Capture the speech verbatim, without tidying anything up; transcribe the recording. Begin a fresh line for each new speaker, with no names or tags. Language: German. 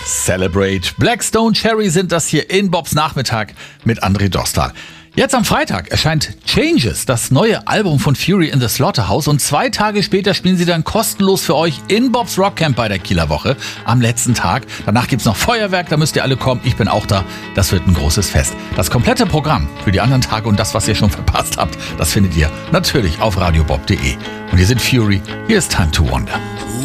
Celebrate. Blackstone Cherry sind das hier in Bobs Nachmittag mit André Dostal. Jetzt am Freitag erscheint Changes, das neue Album von Fury in the Slaughterhouse, und zwei Tage später spielen sie dann kostenlos für euch in Bobs Rockcamp bei der Kieler Woche am letzten Tag. Danach gibt's noch Feuerwerk, da müsst ihr alle kommen. Ich bin auch da. Das wird ein großes Fest. Das komplette Programm für die anderen Tage und das, was ihr schon verpasst habt, das findet ihr natürlich auf radiobob punkt de. Und hier sind Fury. Hier ist Time to Wonder.